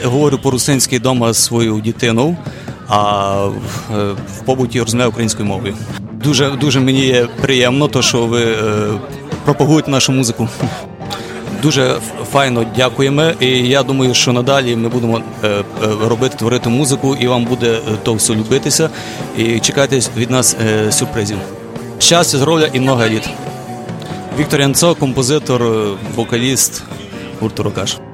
говорю по-русинськи вдома з своєю дитиною, а в побуті розмовляю українською мовою. Дуже мені є приємно, то, що ви пропагуєте нашу музику. Дуже файно дякуємо, і я думаю, що надалі ми будемо творити музику, і вам буде то все любитися, і чекайте від нас сюрпризів. Щастя, здоров'я і много літ. Віктор Янцо, композитор, вокаліст гурту «Рокаш».